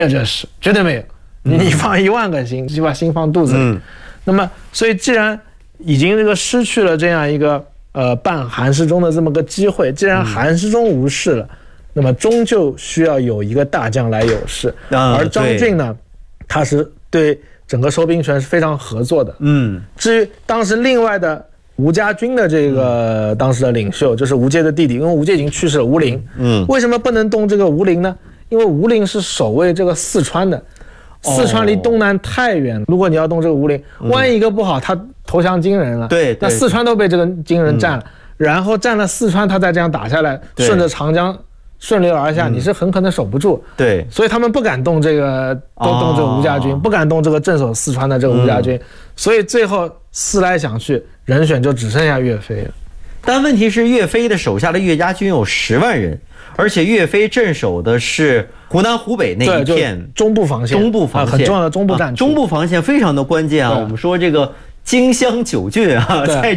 这事，绝对没有。你放1万个心，就把心放肚子里。那么，所以既然已经这个失去了这样一个办韩世忠的这么个机会，既然韩世忠无事了，那么终究需要有一个大将来有事。而张俊呢，他是对整个收兵权是非常合作的。至于当时另外的吴家军的这个当时的领袖，就是吴玠的弟弟，因为吴玠已经去世了，吴陵。为什么不能动这个吴陵呢？因为吴陵是守卫这个四川的。四川离东南太远了，如果你要动这个吴陵，万一一个不好，他投降金人了，那四川都被这个金人占了，然后占了四川，他再这样打下来，顺着长江顺流而下，你是很可能守不住。 对， 所以他们不敢动这个，动这个吴家军，不敢动这个镇守四川的这个吴家军，所以最后思来想去，人选就只剩下岳飞了。 但问题是，岳飞的手下的岳家军有10万人，而且岳飞镇守的是湖南、湖北那一片中部防线，很重要的中部战区， 中部防线非常的关键啊。我们说这个荆襄9郡啊，在